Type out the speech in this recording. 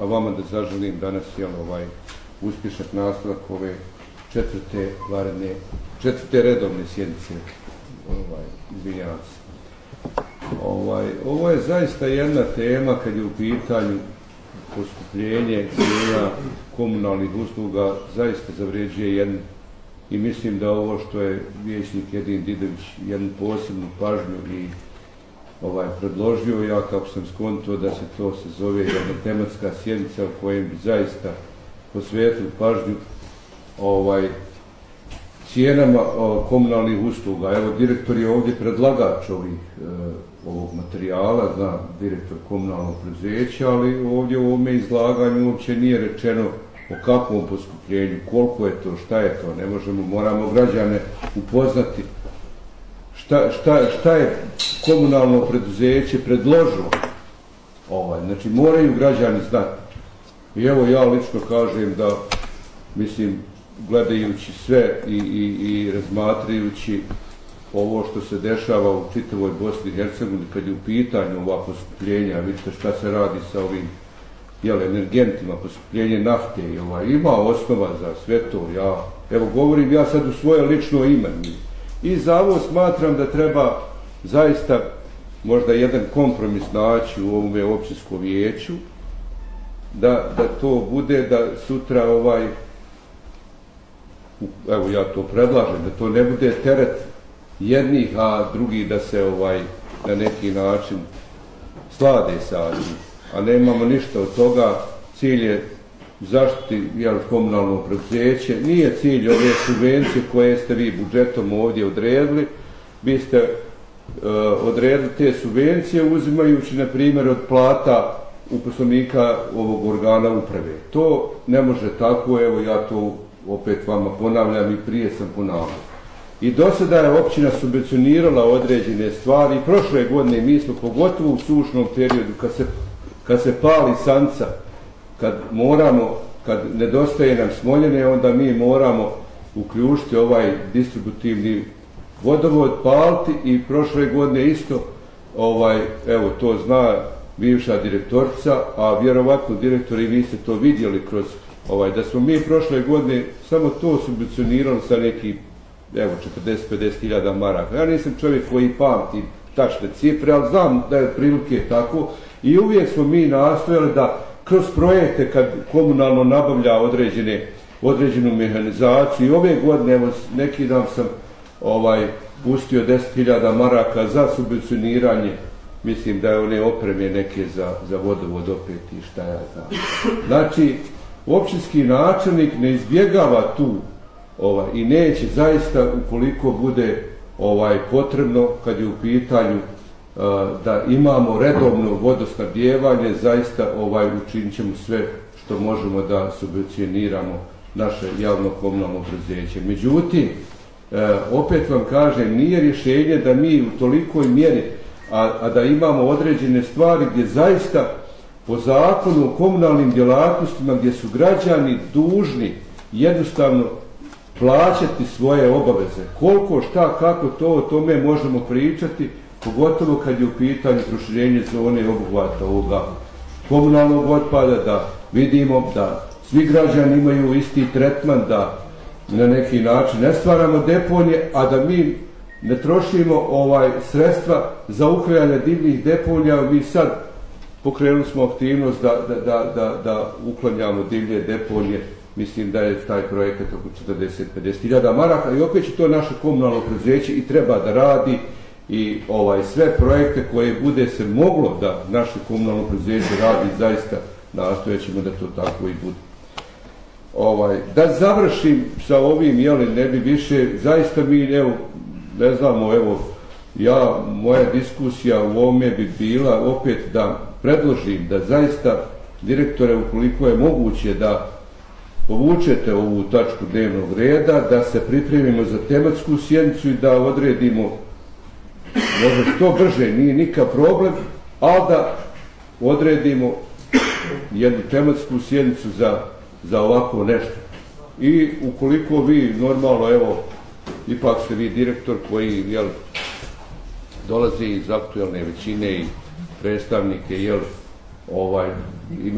a vama da zaželim danas uspješan nastavak ove četvrte redovne sjednice. Izvinjavam se. Ovo je zaista jedna tema kad je u pitanju poskupljenje cijena komunalnih usluga, zaista zavređuje jednu. I mislim da ovo što je vijećnik Edin Didović jednu posebnu pažnju i predložio, ja kako sam skonto da se to se zove jedna tematska sjednica u kojem bi zaista posvetili pažnju cijenama komunalnih usluga. Evo, direktor je ovdje predlagač ovog materijala, zna direktor komunalnog preduzeća, ali ovdje u ovome izlaganju uopće nije rečeno o kakvom poskupljenju, koliko je to, šta je to, ne možemo, moramo građane upoznati šta je komunalno preduzeće predložilo. Znači, moraju građani znati. I evo, ja lično kažem da, mislim, gledajući sve i razmatrajući ovo što se dešava u čitavoj Bosni i Hercegovini kad je u pitanju ova poskupljenja, vidite šta se radi sa ovim energentima, poskupljenje nafte, ima osnova za sve to. Evo, govorim ja sad u svoje lično ime. I za ovo smatram da treba zaista možda jedan kompromis naći u ovome općinskom vijeću, da to bude, da sutra evo ja to predlažem, da to ne bude teret jednih, a drugi da se na neki način slade sa njim. A nemamo ništa od toga. Cilj je zaštiti komunalno preduzeće. Nije cilj ove subvencije koje ste vi budžetom ovdje odredili. Vi ste odredili te subvencije uzimajući, na primjer, od plata uposlenika ovog organa uprave. To ne može tako, evo ja to opet vama ponavljam i prije sam ponavljao. I do sada je općina subvencionirala određene stvari. Prošle godine mi smo, pogotovo u sušnom periodu, kad se pali sanca, kad nedostaje nam smoljene, onda mi moramo uključiti ovaj distributivni vodovod, paliti, i prošle godine isto, evo to zna bivša direktorica, a vjerovatno direktori, vi ste to vidjeli kroz da smo mi prošle godine samo to subvencionirali sa neki 40-50 hiljada maraka. Ja nisam čovjek koji pamti tačne cifre, ali znam da je prilike tako, i uvijek smo mi nastojali da kroz projekte kad komunalno nabavlja određenu mehanizaciju, i ove godine, evo neki dan sam pustio 10.000 maraka za subvencioniranje, mislim da je one opreme neke za vodovod opet i šta ja znam. Znači, općinski načelnik ne izbjegava tu i neće zaista, ukoliko bude potrebno, kad je u pitanju da imamo redovno vodosnabdijevanje, zaista učinit ćemo sve što možemo da subvencioniramo naše javno komunalno preduzeće. Međutim, opet vam kažem, nije rješenje da mi u tolikoj mjeri, a da imamo određene stvari gdje zaista po zakonu o komunalnim djelatnostima, gdje su građani dužni jednostavno plaćati svoje obaveze. Koliko, šta, kako, o tome možemo pričati, pogotovo kad je u pitanju proširenje zone obuhvata ovoga komunalnog otpada, da vidimo da svi građani imaju isti tretman, da na neki način ne stvaramo deponije, a da mi ne trošimo sredstva za uklanjanje divljih deponija. Mi sad pokrenuli smo aktivnost da uklanjamo divlje deponije. Mislim da je taj projekat oko 40-50 hiljada maraka, i opet će to naše komunalno preduzeće i treba da radi, i sve projekte koje bude se moglo da naše komunalno preduzeće radi, zaista nastojat ćemo da to tako i bude. Da završim sa ovim, ne bi više, zaista mi, ne znamo, moja diskusija u ovome bi bila opet da predložim da zaista, direktore, ukoliko je moguće da povučete ovu tačku dnevnog reda, da se pripremimo za tematsku sjednicu i da odredimo, možda što brže, nije nikakav problem, ali da odredimo jednu tematsku sjednicu za ovako nešto. I ukoliko vi, normalno, ipak ste vi direktor koji dolazi iz aktualne većine i predstavnike,